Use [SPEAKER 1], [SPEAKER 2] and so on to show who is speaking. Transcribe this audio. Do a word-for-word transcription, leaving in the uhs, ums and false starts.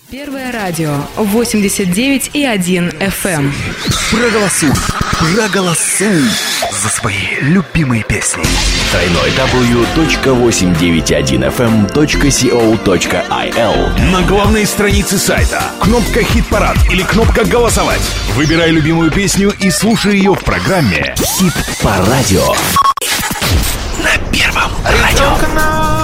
[SPEAKER 1] Первое радио восемьдесят девять и один эф эм.
[SPEAKER 2] Проголосуй, проголосуй за свои любимые песни.
[SPEAKER 3] дабл ю дабл ю дабл ю точка восемьсот девяносто один эф эм точка си о точка ай эл.
[SPEAKER 4] На главной странице сайта кнопка «Хит-парад» или кнопка «Голосовать». Выбирай любимую песню и слушай ее в программе
[SPEAKER 3] «Хит по радио» на Первом радио.